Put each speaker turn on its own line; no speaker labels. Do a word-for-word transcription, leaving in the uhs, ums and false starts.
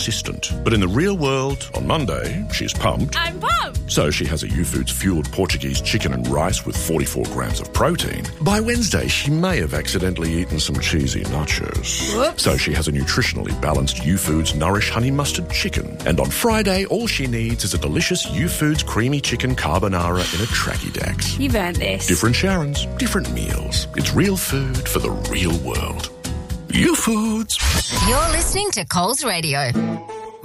consistent. But in the real world, on Monday, she's pumped.
I'm pumped!
So she has a Youfoodz fueled Portuguese chicken and rice with forty-four grams of protein. By Wednesday, she may have accidentally eaten some cheesy nachos.
Whoops.
So she has a nutritionally balanced Youfoodz Nourish Honey Mustard Chicken. And on Friday, all she needs is a delicious Youfoodz creamy chicken carbonara in a Tracky Dax.
You've earned this.
Different Sharons, different meals. It's real food for the real world. Youfoodz.
You're listening to Coles Radio.